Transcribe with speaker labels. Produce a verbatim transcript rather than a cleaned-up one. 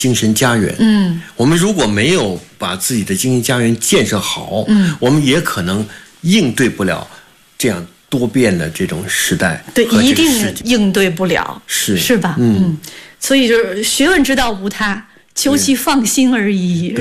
Speaker 1: 精神家园。
Speaker 2: 嗯，
Speaker 1: 我们如果没有把自己的精神家园建设好，
Speaker 2: 嗯，
Speaker 1: 我们也可能应对不了这样多变的这种时代。
Speaker 2: 对，一定应对不了，
Speaker 1: 是
Speaker 2: 是吧？
Speaker 1: 嗯，
Speaker 2: 嗯，所以就是学问之道无他，求其放心而已。